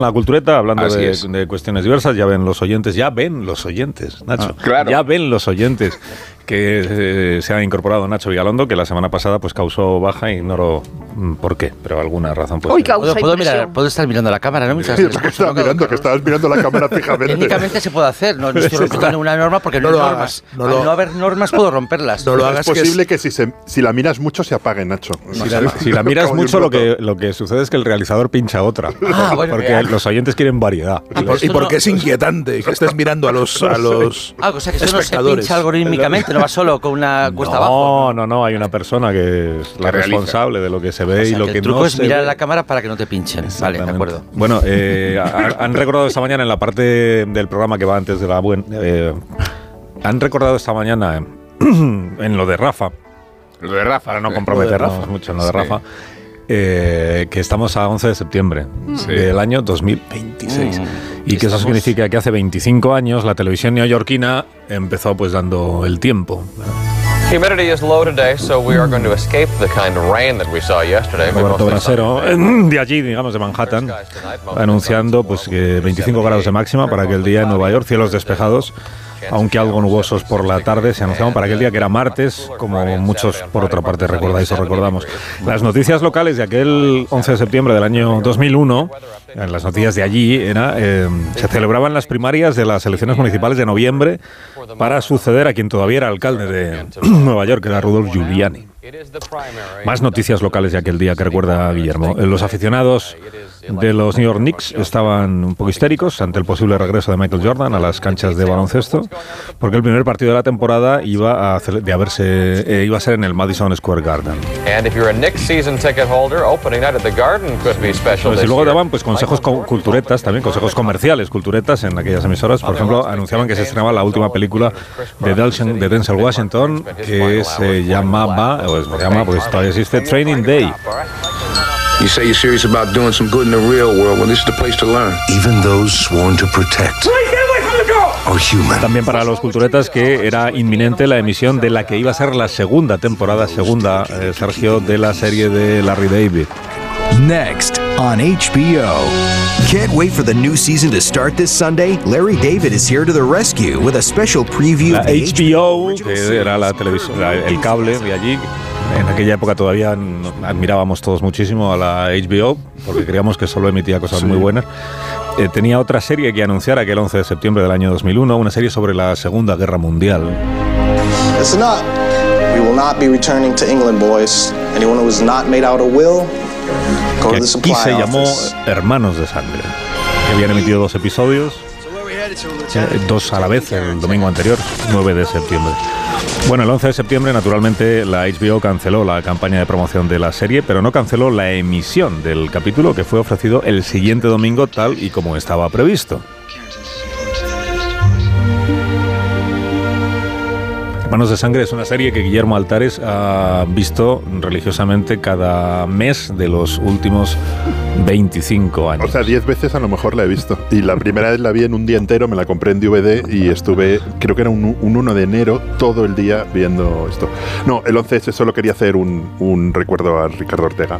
La cultureta, hablando de cuestiones diversas, ya ven los oyentes, Nacho. Claro. Ya ven los oyentes que se ha incorporado Nacho Vigalondo, que la semana pasada pues causó baja y ignoro por qué, pero alguna razón pues. Uy, ¿Puedo estar mirando la cámara, ¿no? Mientras que estabas mirando la cámara fijamente. Técnicamente se puede hacer, no estoy rompiendo ninguna norma porque no hay normas. Al no haber normas puedo romperlas. No lo hagas. Es posible que si la miras mucho se apague, Nacho. Si la miras mucho lo que sucede es que el realizador pincha otra. Porque los oyentes quieren variedad. Y porque es inquietante que estés mirando a los o sea, que eso no se pincha algorítmicamente, no va solo con una cuesta abajo. No, hay una persona que es la responsable de lo que se ve y lo que no se ve. El truco es mirar a la cámara para que no te pinchen. Vale, de acuerdo. Bueno, han recordado esta mañana en la parte del programa que va antes de la han recordado esta mañana en lo de Rafa. Para no comprometernos mucho en lo de Rafa. Que estamos a 11 de septiembre del año 2026 y que eso significa que hace 25 años la televisión neoyorquina empezó pues dando el tiempo. Humidity is low today, so we are going to escape the kind of rain that we saw yesterday. Roberto Brasero, de allí, digamos, de Manhattan, anunciando pues que 25 grados de máxima para aquel día en Nueva York, cielos despejados, aunque algo nubosos por la tarde, se anunciaban para aquel día que era martes, como muchos por otra parte recordáis o recordamos. Las noticias locales de aquel 11 de septiembre del año 2001, en las noticias de allí, se celebraban las primarias de las elecciones municipales de noviembre para suceder a quien todavía era alcalde de Nueva York, que era Rudolph Giuliani. Más noticias locales de aquel día que recuerda Guillermo. Los aficionados de los New York Knicks estaban un poco histéricos ante el posible regreso de Michael Jordan a las canchas de baloncesto, porque el primer partido de la temporada iba a ser en el Madison Square Garden. Y luego daban pues consejos culturetas, también consejos comerciales, culturetas en aquellas emisoras. Por ejemplo, anunciaban que se estrenaba la última película de Denzel Washington, que se llamaba, pues todavía existe, Training Day. You say you're serious about doing some good in the real world. Well, this is the place to learn. Even those sworn to protect are human. También para los culturetas que era inminente la emisión de la que iba a ser la segunda temporada, Sergio, de la serie de Larry David. Next on HBO. Can't wait for the new season to start this Sunday? Larry David is here to the rescue with a special preview. La HBO, que era la televisión, el cable de allí. En aquella época todavía admirábamos todos muchísimo a la HBO porque creíamos que solo emitía cosas muy buenas. Tenía otra serie que anunciar aquel 11 de septiembre del año 2001, una serie sobre la Segunda Guerra Mundial. Listen up. We will not be returning to England, boys. Anyone who was not made out a will, go to the supply office. Y se llamó Hermanos de Sangre. Habían emitido 2 episodios, 2 a la vez el domingo anterior, 9 de septiembre. Bueno, el 11 de septiembre, naturalmente, la HBO canceló la campaña de promoción de la serie, pero no canceló la emisión del capítulo, que fue ofrecido el siguiente domingo tal y como estaba previsto. Hermanos de Sangre es una serie que Guillermo Altares ha visto religiosamente cada mes de los últimos 25 años. O sea, 10 veces a lo mejor la he visto. Y la primera vez la vi en un día entero, me la compré en DVD y estuve, creo que era un 1 de enero, todo el día viendo esto. No, el 11S solo quería hacer un recuerdo a Ricardo Ortega.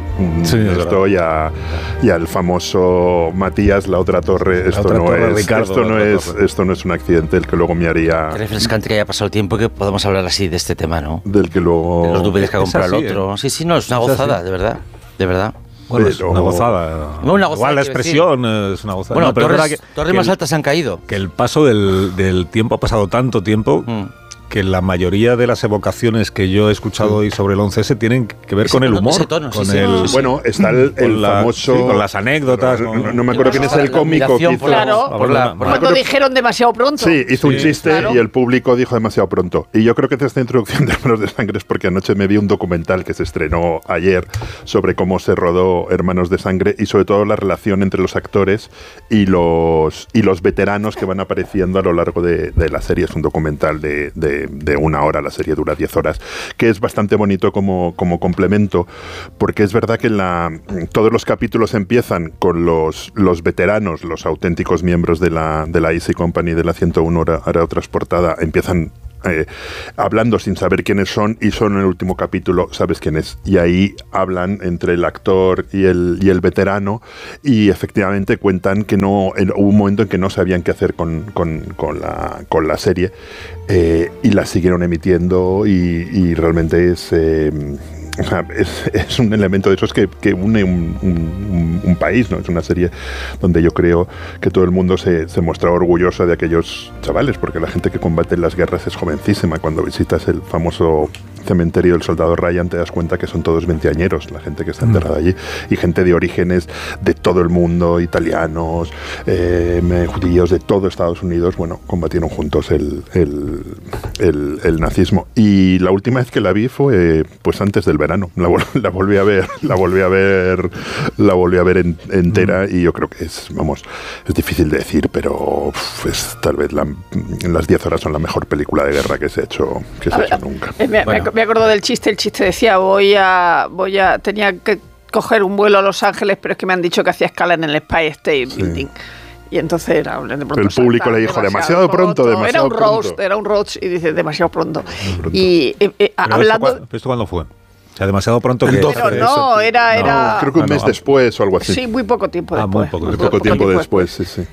Y al famoso Matías, la otra torre. Esto no es un accidente el que luego me haría... Qué refrescante que haya pasado el tiempo que podamos hablar así de este tema, ¿no? Del que luego... De los DVDs que ha comprado el otro. Sí, no, es una gozada, de verdad. Bueno, es una gozada. Igual la expresión es una gozada. Bueno, no, pero torres más altas han caído. Que el paso del tiempo, ha pasado tanto tiempo... que la mayoría de las evocaciones que yo he escuchado hoy sobre el 11S tienen que ver con el humor. Bueno, está el famoso... con las anécdotas. No me acuerdo quién es el cómico que hizo... Claro, cuando dijeron demasiado pronto. Sí, hizo un chiste y el público dijo demasiado pronto. Y yo creo que esta introducción de Hermanos de Sangre es porque anoche me vi un documental que se estrenó ayer sobre cómo se rodó Hermanos de Sangre y sobre todo la relación entre los actores y los veteranos que van apareciendo a lo largo de la serie. Es un documental de 1 hora, la serie dura 10 horas, que es bastante bonito como complemento, porque es verdad que todos los capítulos empiezan con los veteranos, los auténticos miembros de la Easy Company, de la 101 hora transportada, empiezan hablando sin saber quiénes son, y solo en el último capítulo sabes quién es. Y ahí hablan entre el actor y el veterano, y efectivamente cuentan que hubo un momento en que no sabían qué hacer con la serie, y la siguieron emitiendo, y realmente es un elemento de esos que une un país, ¿no? Es una serie donde yo creo que todo el mundo se muestra orgulloso de aquellos chavales, porque la gente que combate en las guerras es jovencísima. Cuando visitas el famoso cementerio del soldado Ryan te das cuenta que son todos veinteañeros, la gente que está enterrada allí, y gente de orígenes de todo el mundo, italianos, judíos de todo Estados Unidos, bueno, combatieron juntos el nazismo. Y la última vez que la vi fue pues antes del verano. La volví a ver entera, y yo creo que es difícil de decir, pero es tal vez en las 10 horas son la mejor película de guerra que se ha hecho nunca. Me acuerdo del chiste. El chiste decía, tenía que coger un vuelo a Los Ángeles, pero es que me han dicho que hacía escala en el Empire State Building. Y entonces era de pronto, el público le dijo demasiado pronto. Era un roast, y dice demasiado pronto. Y hablando... ¿Esto cuándo fue? O sea, demasiado pronto que... Pero era... creo que un mes después o algo así. Sí, muy poco tiempo después. Muy poco tiempo después, sí.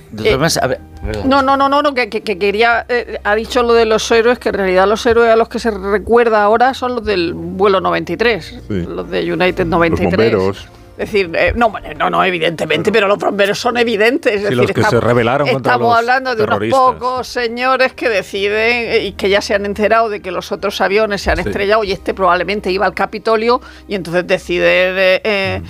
Que quería... ha dicho lo de los héroes, que en realidad los héroes a los que se recuerda ahora son los del vuelo 93, los de United 93. Los bomberos. Es decir, no, evidentemente, pero los bomberos son evidentes. Es decir, los que se rebelaron contra los terroristas. Estamos hablando de unos pocos señores que deciden y que ya se han enterado de que los otros aviones se han estrellado, y este probablemente iba al Capitolio, y entonces decide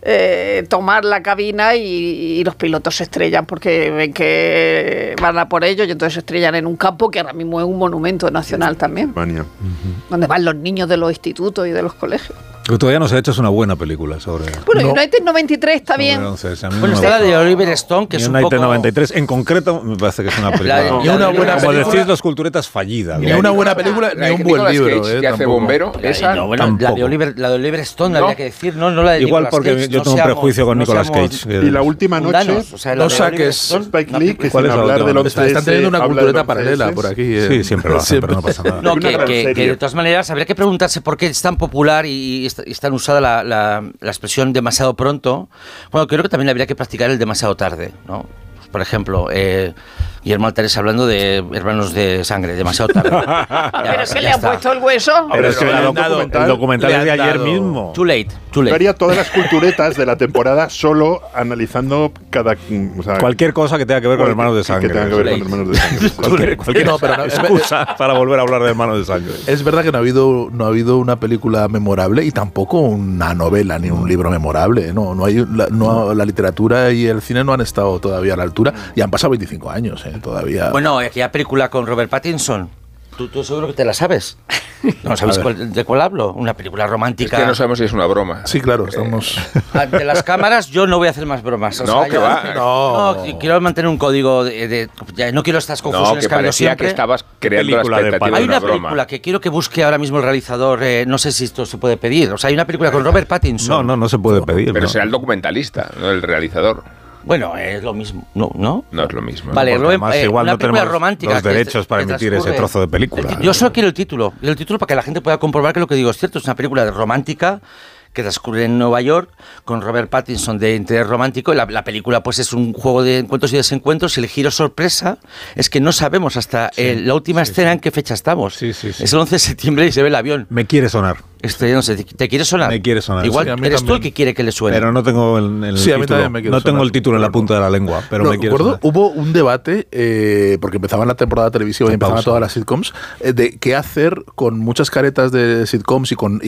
tomar la cabina, y los pilotos se estrellan porque ven que van a por ellos, y entonces se estrellan en un campo que ahora mismo es un monumento nacional también, donde van los niños de los institutos y de los colegios. Lo que todavía no se ha hecho es una buena película sobre... Bueno, United 93 está bien. Bueno, está la de Oliver Stone, que es un poco... United 93, en concreto, me parece que es una película... Como decís los culturetas, fallida. Ni una buena película, ni un buen libro. Que hace bombero, esa... la de Oliver Stone, habría que decir, no la de igual Nicolas porque Cage, yo tengo un prejuicio con Nicolas Cage. Y la última noche... No saques Spike Lee, que sin hablar del 11S... Están teniendo una cultureta paralela por aquí. Sí, siempre lo hacen, pero no pasa nada. No, que de todas maneras habría que preguntarse por qué es tan popular y es tan usada la expresión demasiado pronto. Bueno, creo que también habría que practicar el demasiado tarde, ¿no? Por ejemplo, Guillermo Altares hablando de Hermanos de Sangre, demasiado tarde. ¿Pero es que le han puesto el hueso? Pero es que el documental es de ayer mismo. Too late. Yo haría todas las culturetas de la temporada solo analizando cualquier cosa que tenga que ver con Hermanos de Sangre. Cualquier excusa para volver a hablar de Hermanos de Sangre. Es verdad que no ha habido una película memorable, y tampoco una novela ni un libro memorable. La literatura y el cine no han estado todavía a la altura, y han pasado 25 años todavía. Bueno, aquella película con Robert Pattinson, tú seguro que te la sabes. ¿No sabes de cuál hablo? Una película romántica. Es que no sabemos si es una broma. Sí, claro, estamos... Ante las cámaras yo no voy a hacer más bromas. No, quiero mantener un código no quiero estas confusiones que parecía siempre. Que estabas creando la expectativa. Hay una película que quiero que busque ahora mismo el realizador, no sé si esto se puede pedir. O sea, hay una película con Robert Pattinson. No se puede pedir. Pero será el documentalista, no el realizador. Bueno, es lo mismo, ¿no? No es lo mismo. Vale, además igual una no tenemos romántica los derechos para emitir ese trozo de película. Yo solo quiero el título para que la gente pueda comprobar que lo que digo es cierto. Es una película romántica que transcurre en Nueva York con Robert Pattinson de interés romántico. La película pues es un juego de encuentros y desencuentros, y el giro sorpresa es que no sabemos hasta la última escena en qué fecha estamos. Es el 11 de septiembre y se ve el avión. Me quiere sonar. No sé, ¿te quiere sonar? Me quiere sonar. Igual eres tú el que quiere que le suene. Pero no tengo el título. No tengo el título en la punta de la lengua, pero me quiere sonar. Hubo un debate, porque empezaba la temporada televisiva y empezaban todas las sitcoms, de qué hacer con muchas caretas de sitcoms y con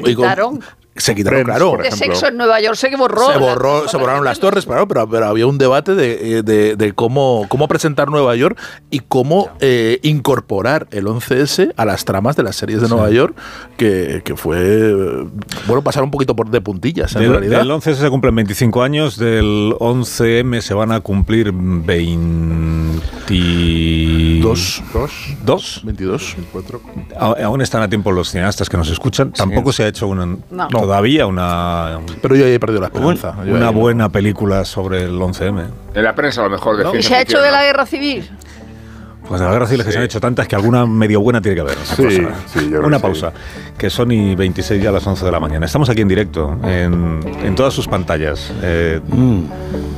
se quitaron, claro. De Sexo en Nueva York se borró. Se borraron las torres, pero había un debate de cómo presentar Nueva York y cómo incorporar el 11S a las tramas de las series de Nueva York, que fue, pasar un poquito de puntillas, en realidad. Del 11S se cumplen 25 años, del 11M se van a cumplir 22. 22. 24. Aún están a tiempo los cineastas que nos escuchan. Tampoco se ha hecho todavía una... Pero yo ya he perdido la esperanza. Una buena película sobre el 11M. En la prensa a lo mejor de ciencia ¿Y se ha hecho de la guerra civil? Pues de las guerras civiles que se han hecho tantas que alguna medio buena tiene que haber. Una pausa, que son y 26 ya a las 11 de la mañana. Estamos aquí en directo, en todas sus pantallas.